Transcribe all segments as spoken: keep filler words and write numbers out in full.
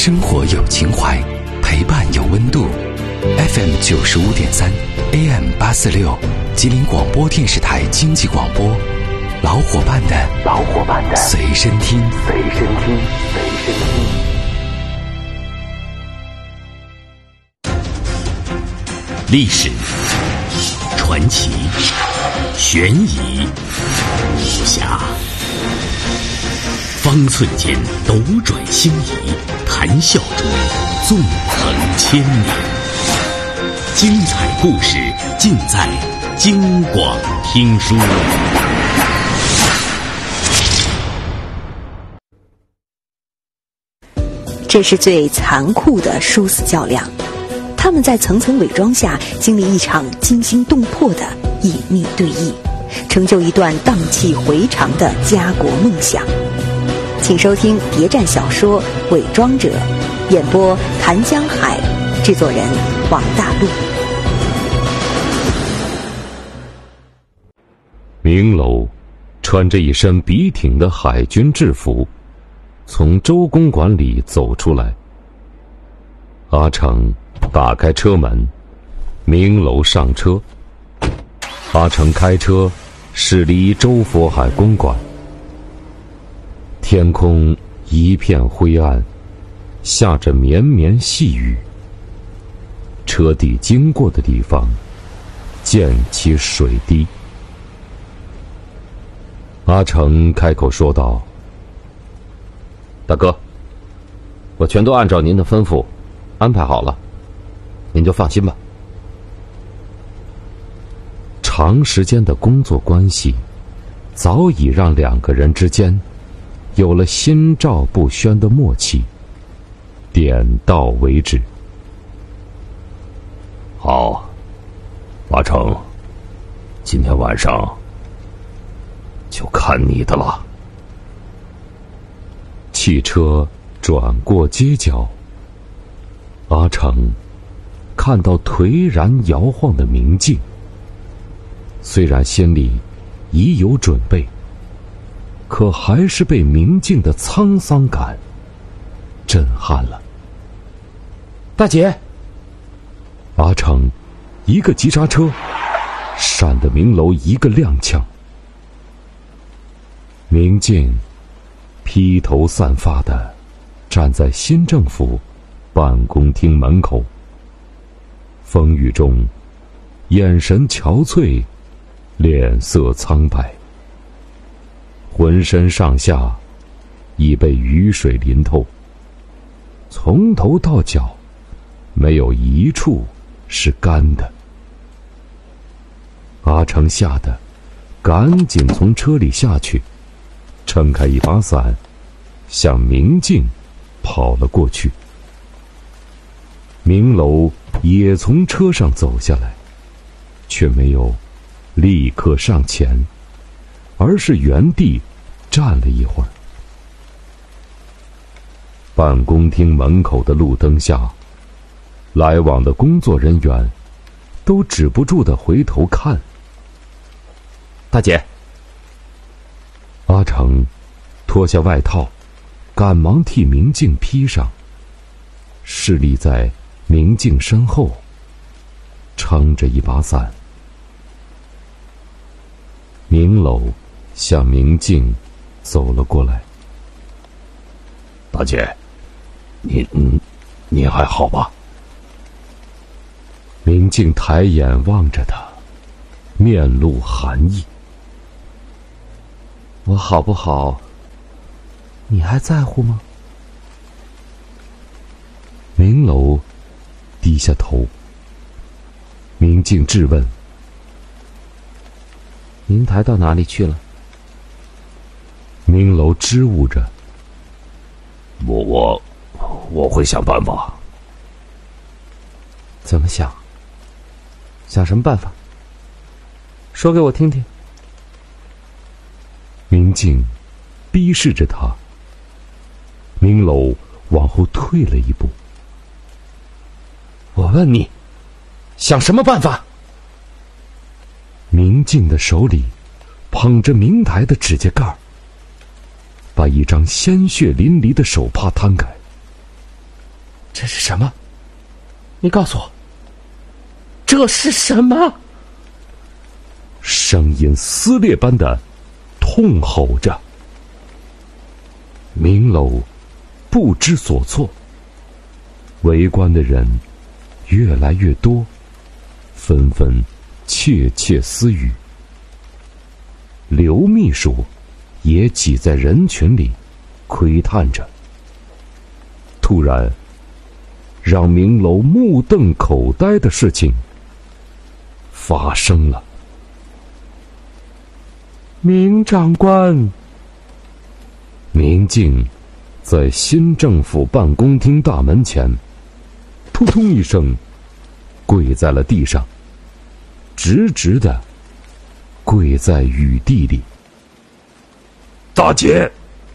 生活有情怀，陪伴有温度。F M 九十五点三 ，A M 八四六，吉林广播电视台经济广播，老伙伴的老伙伴的随身听，随身听，随身听。 历史、传奇、悬疑、武侠，方寸间斗转星移，谈笑中纵横千年。精彩故事尽在京广听书。 这是最残酷的殊死较量，他们在层层伪装下经历一场惊心动魄的隐秘对弈，成就一段荡气回肠的家国梦想。请收听谍战小说《伪装者》，演播谭江海，制作人王大陆。 明楼穿着一身笔挺的海军制服，从周公馆里走出来。阿成打开车门，明楼上车。阿成开车驶离周佛海公馆。天空一片灰暗，下着绵绵细雨。车底经过的地方溅起水滴。阿成开口说道：“大哥，我全都按照您的吩咐安排好了，您就放心吧。”长时间的工作关系早已让两个人之间有了心照不宣的默契，点到为止。 好，阿成，今天晚上就看你的了。 汽车转过街角，阿成看到颓然摇晃的明镜，虽然心里已有准备，可还是被明镜的沧桑感震撼了。大姐！阿成一个急刹车，闪得明楼一个踉跄。明镜披头散发地站在新政府办公厅门口，风雨中眼神憔悴，脸色苍白，浑身上下已被雨水淋透，从头到脚没有一处是干的。阿成吓得赶紧从车里下去，撑开一把伞，向明镜跑了过去。明楼也从车上走下来，却没有立刻上前，而是原地站了一会儿。办公厅门口的路灯下，来往的工作人员都止不住地回头看。大姐！阿成脱下外套，赶忙替明镜披上，侍立在明镜身后，撑着一把伞。明楼向明镜走了过来。 大姐，您您还好吧？ 明镜抬眼望着他，面露寒意。我好不好，你还在乎吗？明楼低下头。明镜质问：“您抬到哪里去了？”明楼支吾着：“ 我我我会想办法。” 怎么想？想什么办法？说给我听听。明镜逼视着他。明楼往后退了一步。我问你，想什么办法？明镜的手里捧着明台的指甲盖，把一张鲜血淋漓的手帕摊开。 这是什么？你告诉我，这是什么？声音撕裂般的痛吼着。明楼不知所措，围观的人越来越多，纷纷窃窃私语。刘秘书也挤在人群里窥探着。突然，让明楼目瞪口呆的事情发生了。明长官，明镜在新政府办公厅大门前扑通一声跪在了地上，直直的跪在雨地里。 大姐！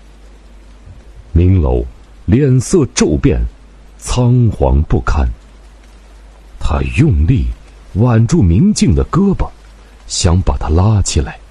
明楼脸色骤变，仓皇不堪。他用力挽住明镜的胳膊，想把他拉起来。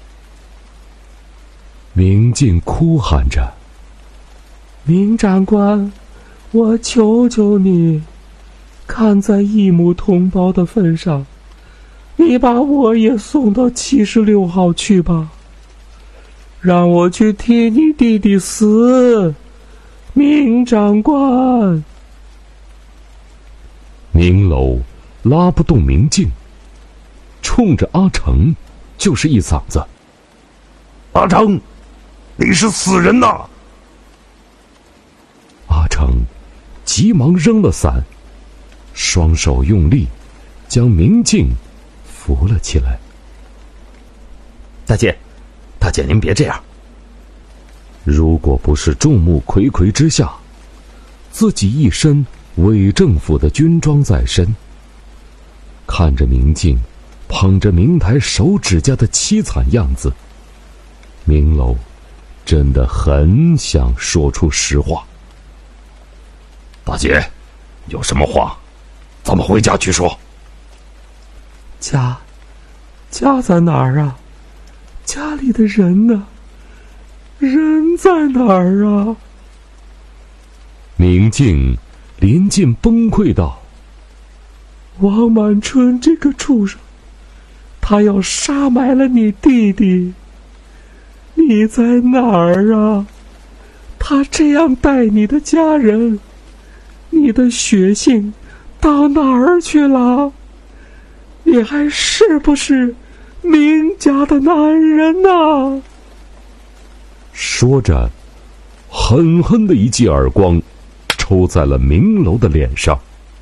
明镜哭喊着：“明长官，我求求你，看在义母同胞的份上，你把我也送到七十六号去吧，让我去替你弟弟死，明长官。”明楼拉不动明镜，冲着阿成就是一嗓子：“ 阿成，你是死人呐！” 阿成急忙扔了伞，双手用力将明镜扶了起来。 大姐，大姐您别这样。 如果不是众目睽睽之下，自己一身伪政府的军装在身，看着明镜捧着明台手指甲的凄惨样子，明楼真的很想说出实话。 大姐，有什么话咱们回家去说。 家家在哪儿啊？家里的人呢？人在哪儿啊？明镜临近崩溃道：“王满春这个畜生，他要杀埋了你弟弟，你在哪儿啊？他这样待你的家人，你的血性到哪儿去了？你还是不是明家的男人呐？”说着，狠狠的一记耳光抽在了明楼的脸上。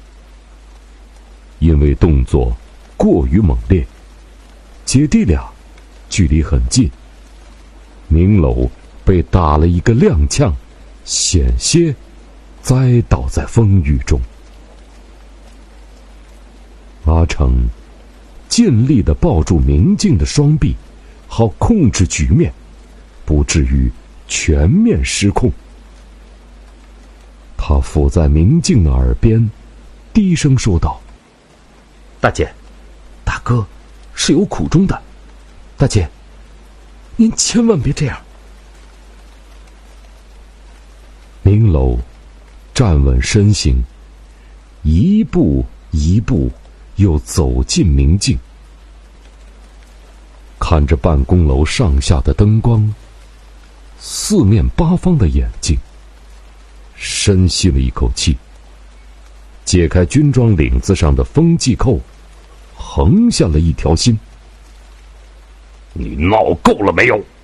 因为动作过于猛烈，姐弟俩距离很近，明楼被打了一个踉跄，险些栽倒在风雨中。阿成尽力地抱住明镜的双臂，好控制局面，不至于全面失控。他伏在明镜的耳边，低声说道：“大姐，大哥是有苦衷的，大姐，您千万别这样。”明楼站稳身形，一步一步又走进明镜，看着办公楼上下的灯光，四面八方的眼睛，深吸了一口气，解开军装领子上的风系扣，横下了一条心：“ 你闹够了没有？”